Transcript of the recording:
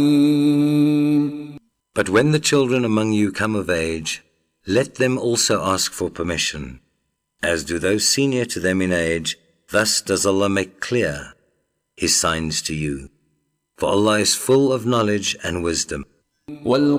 But when the children among you come of age, let them also ask for permission, as do those senior to them in age. Thus does Allah make clear His signs to you. For Allah is full of knowledge and wisdom.